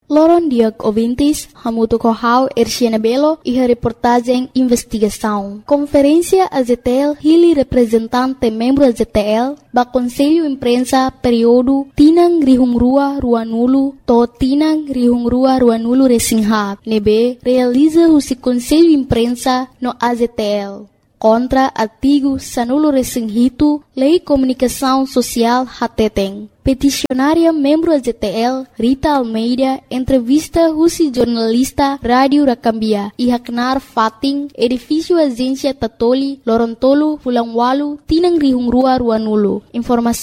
Loron diag ouvintes, hamuto ko hao Erciana Belo e a reportagem investigação. Conferência AZTL hili representante membro AZTL ba Conselho Imprensa período Tinang Rihungrua Ruanulu to Tinang Rihungrua Ruanulu Resingha. Nebe realiza o Conselho Imprensa no AZTL. Contra artigo Sanulo Resinghito, Lei Comunicação Social Hateteng. Peticionária membro AZTL, Rita Almeida, entrevista Rusi jornalista Rádio Rakambia, Ihaknar Fating, edifício Agência Tatoli, Lorontolo, Fulangwalu, Tinang Rihungrua Ruanulu. Informação